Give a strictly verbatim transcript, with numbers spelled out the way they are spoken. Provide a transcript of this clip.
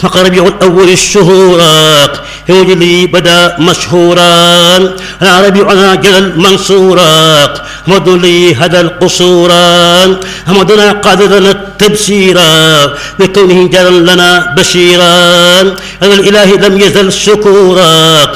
فقربيع الأول الشهورا في وجلي بدا مشهورا العربي على جل منصورا حمد لي هذا القصورا حمدنا قادرنا التبشيرا بكونه جل لنا بشيرا هذا الإله لم يزل شكورا